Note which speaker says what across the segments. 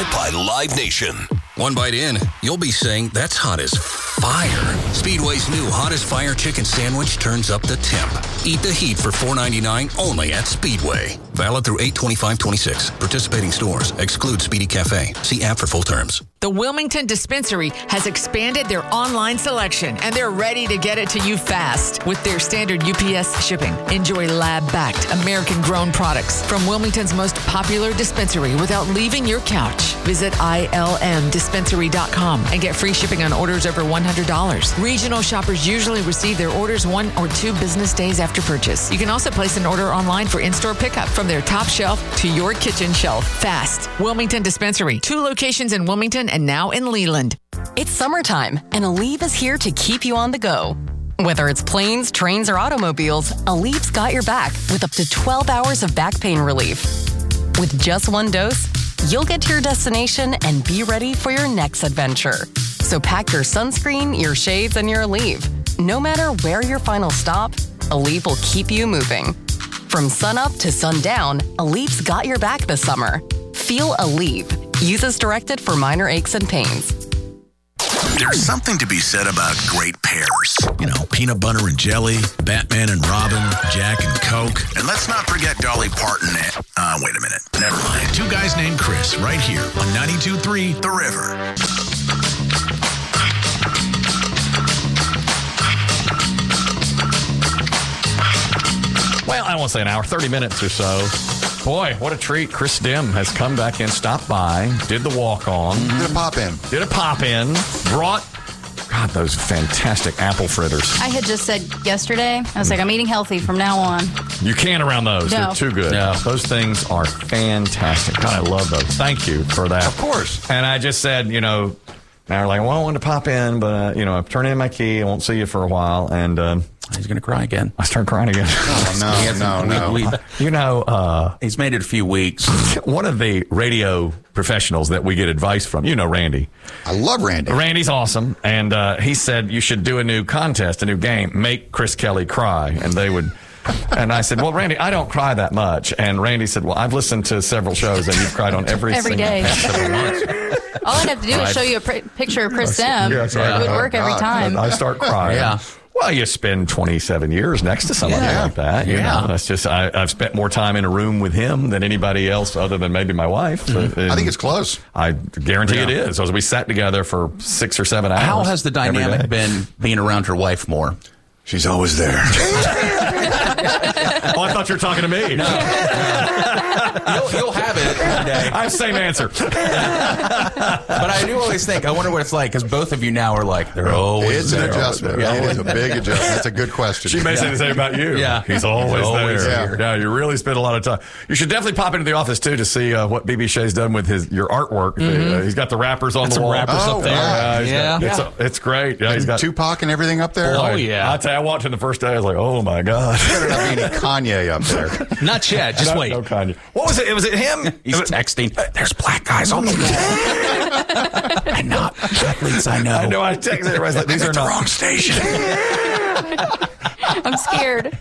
Speaker 1: by Live Nation.
Speaker 2: One bite in, you'll be saying, that's hot as fire. Speedway's new Hottest Fire Chicken Sandwich turns up the temp. Eat the heat for $4.99 only at Speedway. Valid through 8/25/26. Participating stores. Exclude Speedy Cafe. See app for full terms.
Speaker 3: The Wilmington Dispensary has expanded their online selection, and they're ready to get it to you fast with their standard UPS shipping. Enjoy lab-backed, American-grown products from Wilmington's most popular dispensary without leaving your couch. Visit ilmdispensary.com and get free shipping on orders over $100. Regional shoppers usually receive their orders 1 or 2 business days after purchase. You can also place an order online for in-store pickup from their top shelf to your kitchen shelf. Fast. Wilmington Dispensary. 2 locations in Wilmington and now in Leland.
Speaker 4: It's summertime, and Aleve is here to keep you on the go. Whether it's planes, trains, or automobiles, Aleve's got your back with up to 12 hours of back pain relief. With just 1 dose, you'll get to your destination and be ready for your next adventure. So pack your sunscreen, your shades, and your Aleve. No matter where your final stop, Aleve will keep you moving. From sunup to sundown, Aleve's got your back this summer. Feel Aleve. Use as directed for minor aches and pains.
Speaker 1: There's something to be said about great pairs.
Speaker 5: You know, peanut butter and jelly, Batman and Robin, Jack and Coke.
Speaker 1: And let's not forget Dolly Parton. Wait a minute. Never mind.
Speaker 5: 2 guys named Chris right here on 92.3
Speaker 1: The River.
Speaker 6: Well, I won't say an hour, 30 minutes or so. Boy, what a treat. Chris Dim has come back in, stopped by, did the walk-on.
Speaker 7: Did a pop-in.
Speaker 6: Brought, God, those fantastic apple fritters.
Speaker 8: I had just said yesterday, I was like, I'm eating healthy from now on.
Speaker 6: You can't around those.
Speaker 8: No.
Speaker 6: They're too good.
Speaker 7: No.
Speaker 6: Those things are fantastic. God, I love those. Thank you for that.
Speaker 7: Of course.
Speaker 6: And I just said, now we're like, well, I wanted to pop in, but, I'm turning in my key. I won't see you for a while. And,
Speaker 9: he's going to cry again.
Speaker 6: I start crying again.
Speaker 7: Oh, no.
Speaker 9: He's made it a few weeks.
Speaker 6: One of the radio professionals that we get advice from, Randy.
Speaker 7: I love Randy.
Speaker 6: Randy's awesome. And he said you should do a new contest, a new game, make Chris Kelly cry. And they would... And I said, well, Randy, I don't cry that much. And Randy said, well, I've listened to several shows and you've cried on every
Speaker 8: day.
Speaker 6: past several months.
Speaker 8: All I'd have to do is show you a picture of Chris Dim.
Speaker 6: Yes,
Speaker 8: it would work every time.
Speaker 6: I start crying.
Speaker 9: Yeah.
Speaker 6: Well, you spend 27 years next to somebody like that. That's just, I've spent more time in a room with him than anybody else other than maybe my wife.
Speaker 7: Mm-hmm. I think it's close.
Speaker 6: I guarantee it is. So we sat together for 6 or 7 hours.
Speaker 9: How has the dynamic been being around your wife more?
Speaker 7: She's always there.
Speaker 6: Oh, I thought you were talking to me.
Speaker 9: No. You'll have it one day.
Speaker 6: I have the same answer.
Speaker 9: But I do always think, I wonder what it's like, because both of you now are like, they're always
Speaker 7: It's
Speaker 9: there.
Speaker 7: an adjustment.
Speaker 9: Yeah.
Speaker 7: It is a big adjustment. That's a good question.
Speaker 6: She may say the same about you.
Speaker 9: Yeah.
Speaker 6: He's always there.
Speaker 9: here.
Speaker 6: Yeah, you really spend a lot of time. You should definitely pop into the office, too, to see what BB Shea's done with your artwork. He's got the wrappers on the wall.
Speaker 9: Wrappers up there.
Speaker 6: Wow. It's great. Yeah, he's got
Speaker 7: Tupac and everything up there.
Speaker 9: Oh, yeah.
Speaker 6: I tell you, I walked in the first day, I was like, oh, my God.
Speaker 7: Better not be any Kanye up there.
Speaker 9: Not yet. Just wait.
Speaker 6: No Kanye. What was it? Was it him?
Speaker 9: He's texting. There's black guys on the wall. And not athletes I know.
Speaker 6: I know. I texted everybody. Like, these are not
Speaker 7: Wrong station.
Speaker 8: I'm scared.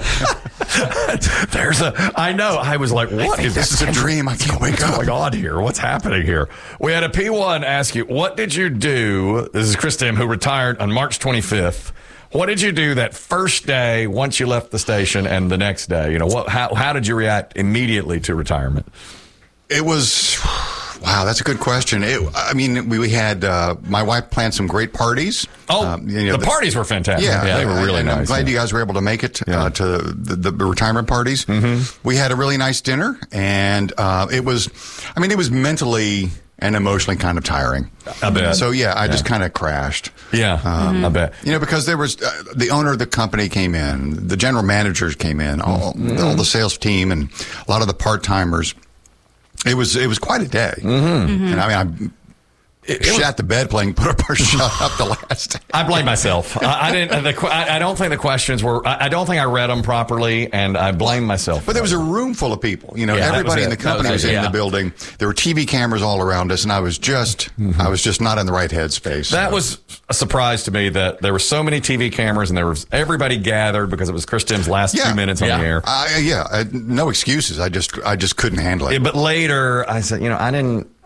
Speaker 6: I know. I was like, what is
Speaker 7: This is a dream. I can't wake up.
Speaker 6: What's going on here? What's happening here? We had a P1 ask you, what did you do? This is Chris Dim, who retired on March 25th. What did you do that first day once you left the station and the next day? How did you react immediately to retirement?
Speaker 7: It was, wow, that's a good question. We had, my wife planned some great parties.
Speaker 6: The parties were fantastic. Yeah, they were really nice.
Speaker 7: I'm glad you guys were able to make it to the retirement parties. Mm-hmm. We had a really nice dinner, and it was mentally and emotionally kind of tiring.
Speaker 6: I bet.
Speaker 7: So, I just kind of crashed.
Speaker 6: Yeah, I bet.
Speaker 7: Because there was the owner of the company came in, the general managers came in, all the sales team, and a lot of the part-timers. It was quite a day. Mm-hmm. And I shat the bed playing Put Up or Shut Up the last day.
Speaker 6: I blame myself. I don't think the questions were. I don't think I read them properly, and I blame myself.
Speaker 7: But there was a room full of people. Everybody in the company was in the building. There were TV cameras all around us, and I was just not in the right headspace.
Speaker 6: That was a surprise to me that there were so many TV cameras, and there was everybody gathered because it was Chris Dim's last 2 minutes on the air.
Speaker 7: No excuses. I just couldn't handle it.
Speaker 6: But later, I said,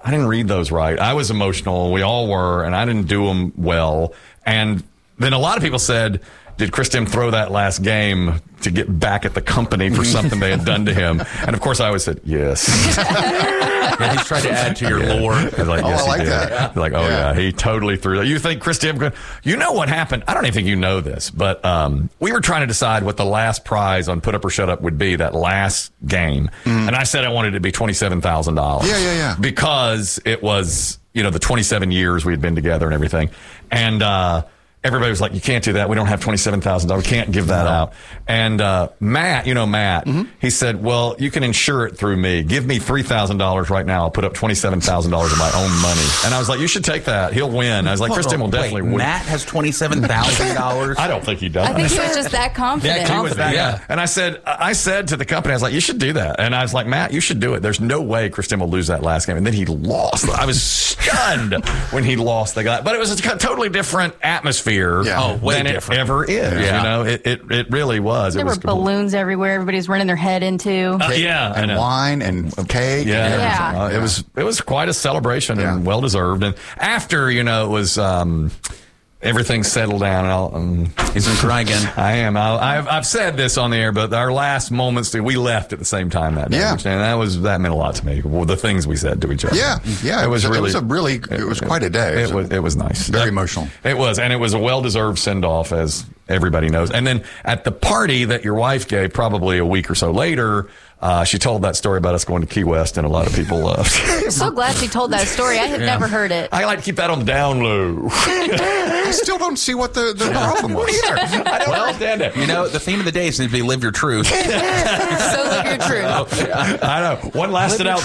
Speaker 6: I didn't read those right. I was emotional. We all were, and I didn't do them well. And then a lot of people said, did Chris Tim throw that last game to get back at the company for something they had done to him? And of course, I always said, yes.
Speaker 9: Yeah, he's trying to add to your lore.
Speaker 6: Like, yes,
Speaker 7: I like
Speaker 6: he did.
Speaker 7: that.
Speaker 6: Like, oh yeah, he totally threw that. You think Chris Tim? You know what happened? I don't even think you know this, but we were trying to decide what the last prize on Put Up or Shut Up would be that last game, and I said I wanted it to be $27,000.
Speaker 7: Yeah.
Speaker 6: Because it was the 27 years we had been together and everything, and. Everybody was like, you can't do that. We don't have $27,000. We can't give that out. And Matt, Matt, he said, well, you can insure it through me. Give me $3,000 right now. I'll put up $27,000 of my own money. And I was like, you should take that. He'll win. I was like, Chris Tim will definitely win.
Speaker 9: Matt has $27,000?
Speaker 6: I don't think he does.
Speaker 8: I think he was just that confident.
Speaker 6: Yeah. And I said to the company, I was like, you should do that. And I was like, Matt, you should do it. There's no way Chris Tim will lose that last game. And then he lost. I was stunned when he lost the guy. But it was a totally different atmosphere.
Speaker 9: Way
Speaker 6: than
Speaker 9: different.
Speaker 6: It ever is.
Speaker 9: Yeah.
Speaker 6: It really was.
Speaker 8: There were balloons everywhere. Everybody's running their head into.
Speaker 7: And wine and cake.
Speaker 8: Yeah.
Speaker 6: It was quite a celebration and well deserved. And after it was. Everything settled down. And
Speaker 9: he's going to cry again.
Speaker 6: I am. I've said this on the air, but our last moments, we left at the same time that day.
Speaker 7: Yeah.
Speaker 6: And that meant a lot to me. The things we said to each other.
Speaker 7: Yeah. It was quite a day.
Speaker 6: It was nice.
Speaker 7: Very emotional.
Speaker 6: It was. And it was a well-deserved send-off, as everybody knows. And then at the party that your wife gave probably a week or so later, she told that story about us going to Key West, and a lot of people left.
Speaker 8: I'm so glad she told that story. I had never heard it.
Speaker 6: I like to keep that on the down low.
Speaker 7: I still don't see what the problem was.
Speaker 6: I don't understand it.
Speaker 9: The theme of the day seems to be live your truth.
Speaker 8: So live your truth.
Speaker 6: I know. One lasted out